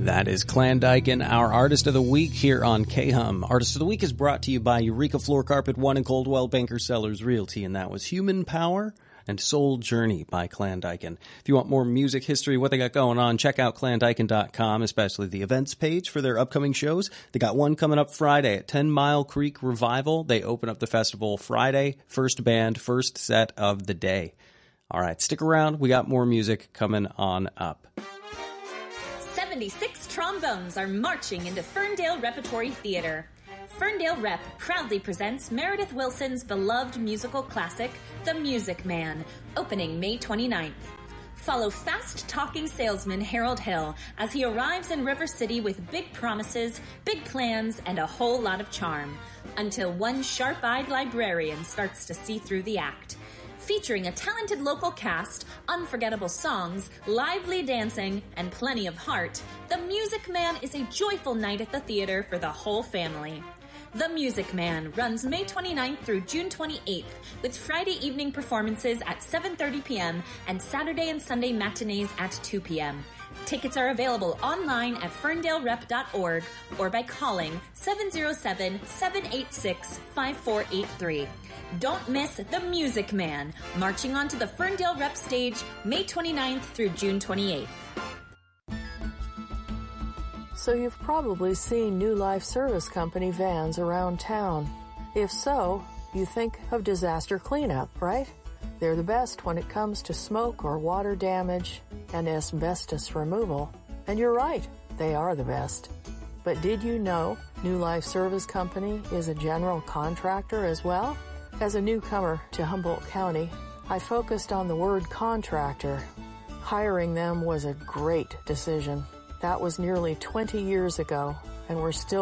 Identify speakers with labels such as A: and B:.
A: That is Clandeichen, our Artist of the Week here on K-Hum. Artist of the Week is brought to you by Eureka Floor Carpet One and Coldwell Banker Sellers Realty, and that was Human Power and Soul Journey by Clandeichen. If you want more music history, what they got going on, check out clandeichen.com, especially the events page for their upcoming shows. They got one coming up Friday at 10 Mile Creek Revival. They open up the festival Friday, first band, first set of the day. All right, stick around. We got more music coming on up.
B: 76 trombones are marching into Ferndale Repertory Theater. Ferndale Rep proudly presents Meredith Willson's beloved musical classic, The Music Man, opening May 29th. Follow fast-talking salesman Harold Hill as he arrives in River City with big promises, big plans, and a whole lot of charm, until one sharp-eyed librarian starts to see through the act. Featuring a talented local cast, unforgettable songs, lively dancing, and plenty of heart, The Music Man is a joyful night at the theater for the whole family. The Music Man runs May 29th through June 28th, with Friday evening performances at 7:30 p.m. and Saturday and Sunday matinees at 2 p.m. Tickets are available online at ferndaleRep.org or by calling 707-786-5483. Don't miss The Music Man, marching onto the Ferndale Rep stage May 29th through June 28th.
C: So you've probably seen New Life Service Company vans around town. If so, you think of disaster cleanup, right? They're the best when it comes to smoke or water damage and asbestos removal. And you're right, they are the best. But did you know New Life Service Company is a general contractor as well? As a newcomer to Humboldt County, I focused on the word contractor. Hiring them was a great decision. That was nearly 20 years ago, and we're still